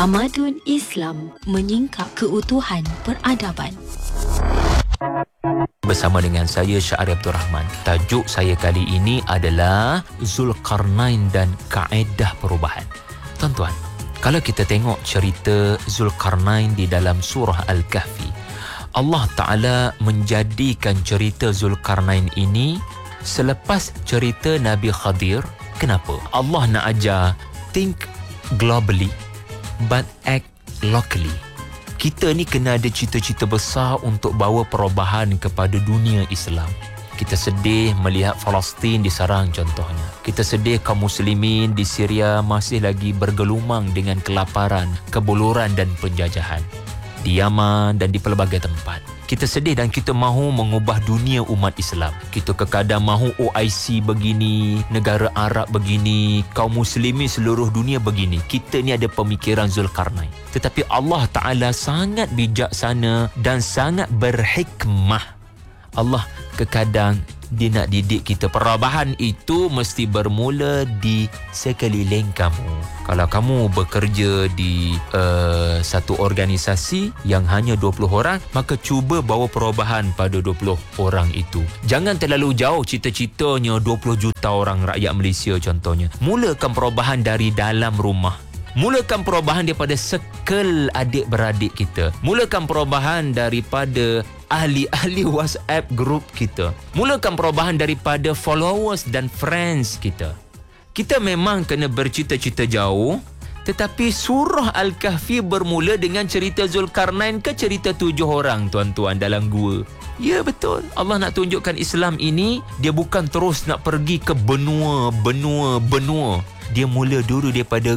Tamadun Islam menyingkap keutuhan peradaban. Bersama dengan saya Syahri Abdul Rahman. Tajuk saya kali ini adalah Zulkarnain dan Kaedah Perubahan. Tuan-tuan, kalau kita tengok cerita Zulkarnain di dalam surah Al-Kahfi, Allah Ta'ala menjadikan cerita Zulkarnain ini selepas cerita Nabi Khadir. Kenapa? Allah nak ajar think globally but act locally. Kita ni kena ada cita-cita besar untuk bawa perubahan kepada dunia Islam. Kita sedih melihat Palestin diserang contohnya. Kita sedih kaum muslimin di Syria masih lagi bergelumang dengan kelaparan, kebuluran dan penjajahan. Di Yaman dan di pelbagai tempat. Kita sedih dan kita mahu mengubah dunia umat Islam. Kita kekadang mahu OIC begini, negara Arab begini, kaum muslimin seluruh dunia begini. Kita ni ada pemikiran Zulkarnain. Tetapi Allah Ta'ala sangat bijaksana dan sangat berhikmah. Allah kekadang dia nak didik kita. Perubahan itu mesti bermula di sekeliling kamu. Kalau kamu bekerja di satu organisasi yang hanya 20 orang, maka cuba bawa perubahan pada 20 orang itu. Jangan terlalu jauh cita-citanya 20 juta orang rakyat Malaysia contohnya. Mulakan perubahan dari dalam rumah. Mulakan perubahan daripada sekel adik-beradik kita. Mulakan perubahan daripada ahli-ahli WhatsApp group kita. Mulakan perubahan daripada followers dan friends kita. Kita memang kena bercita-cita jauh, tetapi surah Al-Kahfi bermula dengan cerita Zulkarnain ke cerita 7 orang tuan-tuan dalam gua. Ya betul. Allah nak tunjukkan Islam ini dia bukan terus nak pergi ke benua. Dia mula dulu daripada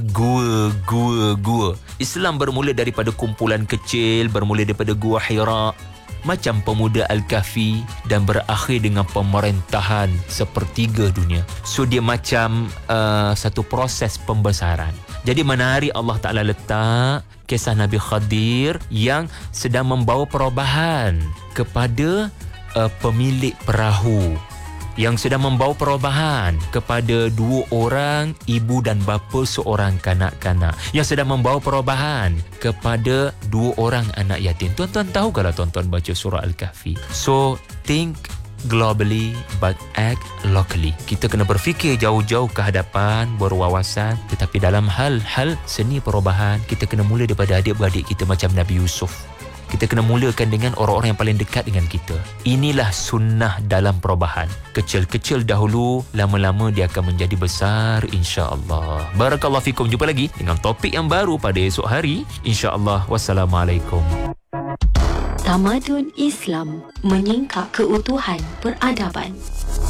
gua. Islam bermula daripada kumpulan kecil, bermula daripada Gua Hira, macam pemuda Al-Kahfi, dan berakhir dengan pemerintahan sepertiga dunia. So dia macam satu proses pembesaran. Jadi mana hari Allah Ta'ala letak kisah Nabi Khadir yang sedang membawa perubahan kepada pemilik perahu, yang sedang membawa perubahan kepada 2 orang ibu dan bapa seorang kanak-kanak, yang sedang membawa perubahan kepada 2 orang anak yatim. Tuan-tuan tahu kalau tuan-tuan baca surah Al-Kahfi. So think globally but act locally. Kita kena berfikir jauh-jauh ke hadapan, berwawasan, tetapi dalam hal-hal seni perubahan kita kena mula daripada adik-beradik kita macam Nabi Yusuf. Kita kena mulakan dengan orang-orang yang paling dekat dengan kita. Inilah sunnah dalam perubahan. Kecil-kecil dahulu, lama-lama dia akan menjadi besar insya-Allah. Barakallahu fikum. Jumpa lagi dengan topik yang baru pada esok hari insya-Allah. Wassalamualaikum. Tamadun Islam menyingkap keutuhan peradaban.